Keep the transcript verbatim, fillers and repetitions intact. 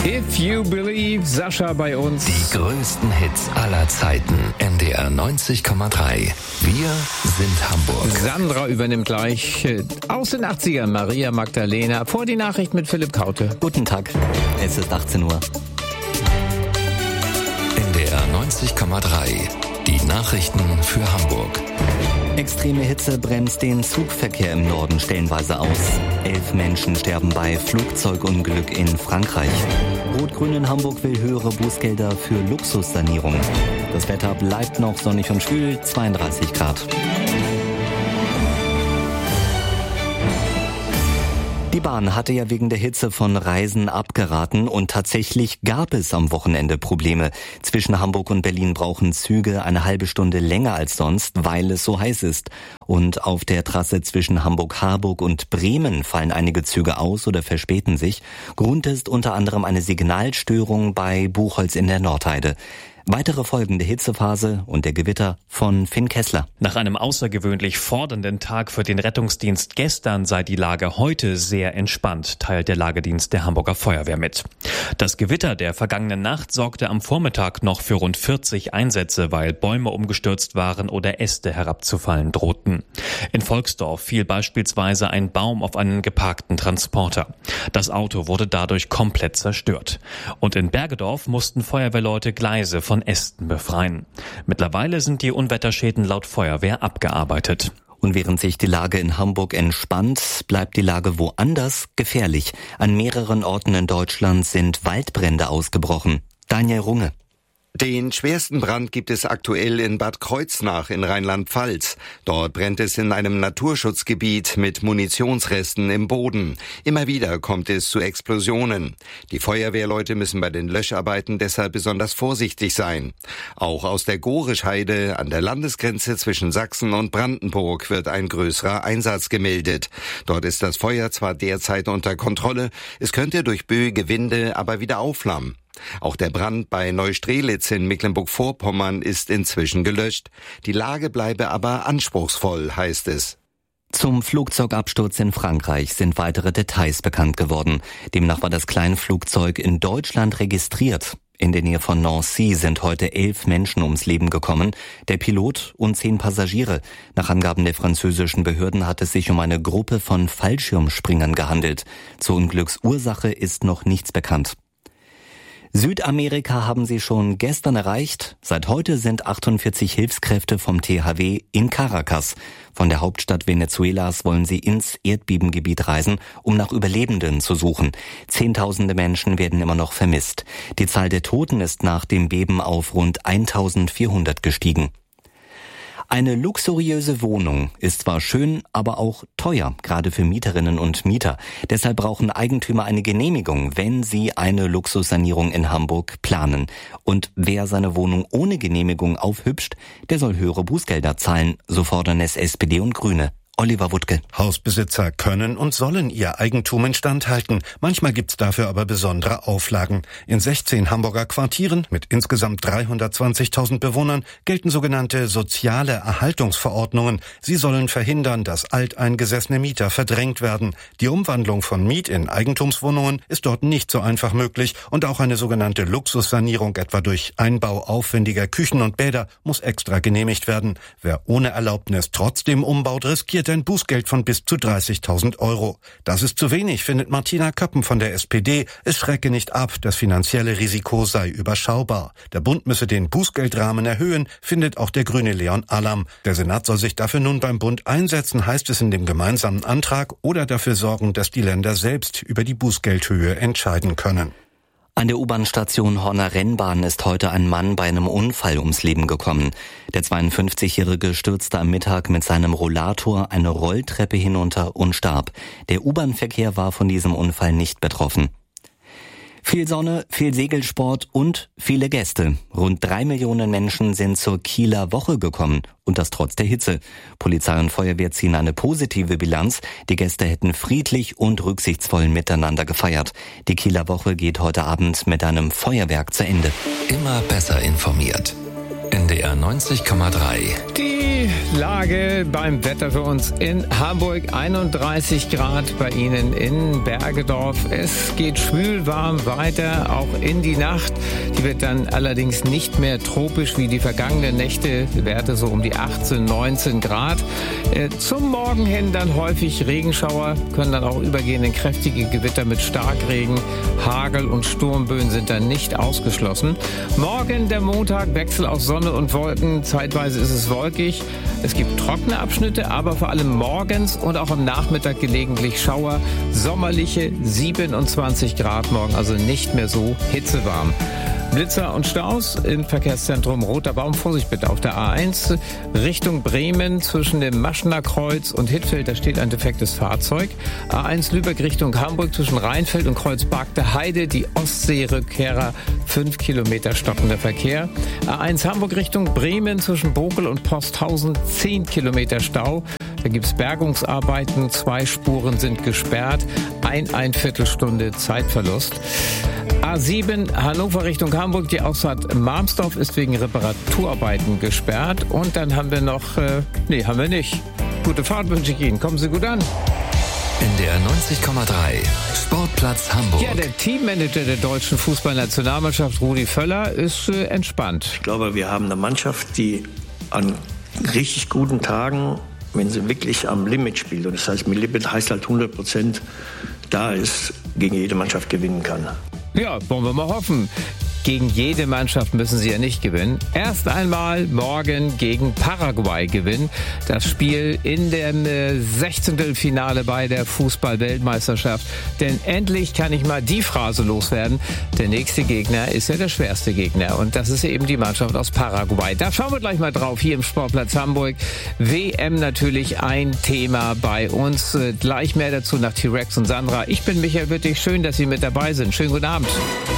If You Believe, Sascha bei uns. Die größten Hits aller Zeiten. N D R neunzig Komma drei. Wir sind Hamburg. Sandra übernimmt gleich äh, aus den achtzigern. Maria Magdalena. Vor die Nachricht mit Philipp Kaute. Guten Tag. Es ist achtzehn Uhr. N D R neunzig Komma drei. Die Nachrichten für Hamburg. Extreme Hitze bremst den Zugverkehr im Norden stellenweise aus. Elf Menschen sterben bei Flugzeugunglück in Frankreich. Rot-Grün in Hamburg will höhere Bußgelder für Luxussanierung. Das Wetter bleibt noch sonnig und schwül, zweiunddreißig Grad. Die Bahn hatte ja wegen der Hitze von Reisen abgeraten und tatsächlich gab es am Wochenende Probleme. Zwischen Hamburg und Berlin brauchen Züge eine halbe Stunde länger als sonst, weil es so heiß ist. Und auf der Trasse zwischen Hamburg-Harburg und Bremen fallen einige Züge aus oder verspäten sich. Grund ist unter anderem eine Signalstörung bei Buchholz in der Nordheide. Weitere Folgen der Hitzephase und der Gewitter von Finn Kessler. Nach einem außergewöhnlich fordernden Tag für den Rettungsdienst gestern sei die Lage heute sehr entspannt, teilt der Lagedienst der Hamburger Feuerwehr mit. Das Gewitter der vergangenen Nacht sorgte am Vormittag noch für rund vierzig Einsätze, weil Bäume umgestürzt waren oder Äste herabzufallen drohten. In Volksdorf fiel beispielsweise ein Baum auf einen geparkten Transporter. Das Auto wurde dadurch komplett zerstört. Und in Bergedorf mussten Feuerwehrleute Gleise von Ästen befreien. Mittlerweile sind die Unwetterschäden laut Feuerwehr abgearbeitet. Und während sich die Lage in Hamburg entspannt, bleibt die Lage woanders gefährlich. An mehreren Orten in Deutschland sind Waldbrände ausgebrochen. Daniel Runge. Den schwersten Brand gibt es aktuell in Bad Kreuznach in Rheinland-Pfalz. Dort brennt es in einem Naturschutzgebiet mit Munitionsresten im Boden. Immer wieder kommt es zu Explosionen. Die Feuerwehrleute müssen bei den Löscharbeiten deshalb besonders vorsichtig sein. Auch aus der Gorischheide an der Landesgrenze zwischen Sachsen und Brandenburg wird ein größerer Einsatz gemeldet. Dort ist das Feuer zwar derzeit unter Kontrolle, es könnte durch böige Winde aber wieder aufflammen. Auch der Brand bei Neustrelitz in Mecklenburg-Vorpommern ist inzwischen gelöscht. Die Lage bleibe aber anspruchsvoll, heißt es. Zum Flugzeugabsturz in Frankreich sind weitere Details bekannt geworden. Demnach war das Kleinflugzeug in Deutschland registriert. In der Nähe von Nancy sind heute elf Menschen ums Leben gekommen, der Pilot und zehn Passagiere. Nach Angaben der französischen Behörden hat es sich um eine Gruppe von Fallschirmspringern gehandelt. Zur Unglücksursache ist noch nichts bekannt. Südamerika haben sie schon gestern erreicht. Seit heute sind achtundvierzig Hilfskräfte vom T H W in Caracas. Von der Hauptstadt Venezuelas wollen sie ins Erdbebengebiet reisen, um nach Überlebenden zu suchen. Zehntausende Menschen werden immer noch vermisst. Die Zahl der Toten ist nach dem Beben auf rund eintausendvierhundert gestiegen. Eine luxuriöse Wohnung ist zwar schön, aber auch teuer, gerade für Mieterinnen und Mieter. Deshalb brauchen Eigentümer eine Genehmigung, wenn sie eine Luxussanierung in Hamburg planen. Und wer seine Wohnung ohne Genehmigung aufhübscht, der soll höhere Bußgelder zahlen, so fordern es S P D und Grüne. Oliver Wuttke. Hausbesitzer können und sollen ihr Eigentum instand halten. Manchmal gibt's dafür aber besondere Auflagen. In sechzehn Hamburger Quartieren mit insgesamt dreihundertzwanzigtausend Bewohnern gelten sogenannte soziale Erhaltungsverordnungen. Sie sollen verhindern, dass alteingesessene Mieter verdrängt werden. Die Umwandlung von Miet- in Eigentumswohnungen ist dort nicht so einfach möglich und auch eine sogenannte Luxussanierung, etwa durch Einbau aufwendiger Küchen und Bäder, muss extra genehmigt werden. Wer ohne Erlaubnis trotzdem umbaut, riskiert ein Bußgeld von bis zu dreißigtausend Euro. Das ist zu wenig, findet Martina Köppen von der S P D. Es schrecke nicht ab, das finanzielle Risiko sei überschaubar. Der Bund müsse den Bußgeldrahmen erhöhen, findet auch der Grüne Leon Alam. Der Senat soll sich dafür nun beim Bund einsetzen, heißt es in dem gemeinsamen Antrag, oder dafür sorgen, dass die Länder selbst über die Bußgeldhöhe entscheiden können. An der U-Bahn-Station Horner Rennbahn ist heute ein Mann bei einem Unfall ums Leben gekommen. Der zweiundfünfzigjährige stürzte am Mittag mit seinem Rollator eine Rolltreppe hinunter und starb. Der U-Bahn-Verkehr war von diesem Unfall nicht betroffen. Viel Sonne, viel Segelsport und viele Gäste. Rund drei Millionen Menschen sind zur Kieler Woche gekommen und das trotz der Hitze. Polizei und Feuerwehr ziehen eine positive Bilanz. Die Gäste hätten friedlich und rücksichtsvoll miteinander gefeiert. Die Kieler Woche geht heute Abend mit einem Feuerwerk zu Ende. Immer besser informiert. In N D R neunzig Komma drei. Die Lage beim Wetter für uns in Hamburg, einunddreißig Grad bei Ihnen in Bergedorf. Es geht schwül warm weiter, auch in die Nacht. Die wird dann allerdings nicht mehr tropisch wie die vergangenen Nächte. Werte so um die achtzehn, neunzehn Grad. Äh, zum Morgen hin dann häufig Regenschauer, können dann auch übergehen in kräftige Gewitter mit Starkregen. Hagel und Sturmböen sind dann nicht ausgeschlossen. Morgen der Montag, Wechsel aus Sonne und Wolken. Zeitweise ist es wolkig. Es gibt trockene Abschnitte, aber vor allem morgens und auch am Nachmittag gelegentlich Schauer. Sommerliche siebenundzwanzig Grad morgen, also nicht mehr so hitzewarm. Blitzer und Staus im Verkehrszentrum Roter Baum. Vorsicht bitte auf der A eins Richtung Bremen zwischen dem Maschener Kreuz und Hittfeld. Da steht ein defektes Fahrzeug. A eins Lübeck Richtung Hamburg zwischen Rheinfeld und Kreuzbarkter Heide. Die Ostseerückkehrer, fünf Kilometer stockender Verkehr. A eins Hamburg Richtung Bremen zwischen Bokel und Posthausen, zehn Kilometer Stau. Da gibt's Bergungsarbeiten. Zwei Spuren sind gesperrt. Ein, ein Viertelstunde Zeitverlust. A sieben Hannover Richtung Hamburg, die Ausfahrt Marmsdorf ist wegen Reparaturarbeiten gesperrt. Und dann haben wir noch, äh, nee, haben wir nicht. Gute Fahrt wünsche ich Ihnen. Kommen Sie gut an. N D R neunzig Komma drei. Sportplatz Hamburg. Ja, der Teammanager der deutschen Fußballnationalmannschaft, Rudi Völler, ist äh, entspannt. Ich glaube, wir haben eine Mannschaft, die an richtig guten Tagen, wenn sie wirklich am Limit spielt, und das heißt, mit Limit heißt halt hundert Prozent da ist, gegen jede Mannschaft gewinnen kann. Ja, wollen wir mal hoffen. Gegen jede Mannschaft müssen sie ja nicht gewinnen. Erst einmal morgen gegen Paraguay gewinnen. Das Spiel in dem äh, Sechzehntelfinale bei der Fußball-Weltmeisterschaft. Denn endlich kann ich mal die Phrase loswerden. Der nächste Gegner ist ja der schwerste Gegner. Und das ist eben die Mannschaft aus Paraguay. Da schauen wir gleich mal drauf hier im Sportplatz Hamburg. W M natürlich ein Thema bei uns. Äh, gleich mehr dazu nach T-Rex und Sandra. Ich bin Michael Wittig. Schön, dass Sie mit dabei sind. Schönen guten Abend.